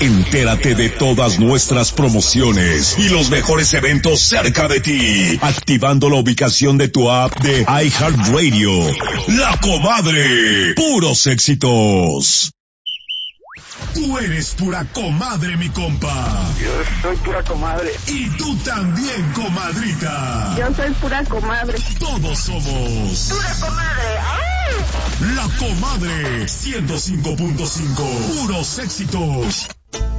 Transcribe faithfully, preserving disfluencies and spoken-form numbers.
Entérate de todas nuestras promociones y los mejores eventos cerca de ti, activando la ubicación de tu app de iHeartRadio. La Comadre, puros éxitos. Tú eres pura comadre, mi compa. Yo soy pura comadre. Y tú también, comadrita. Yo soy pura comadre. Todos somos pura comadre. ¡Ay! La Comadre, ciento cinco punto cinco, puros éxitos.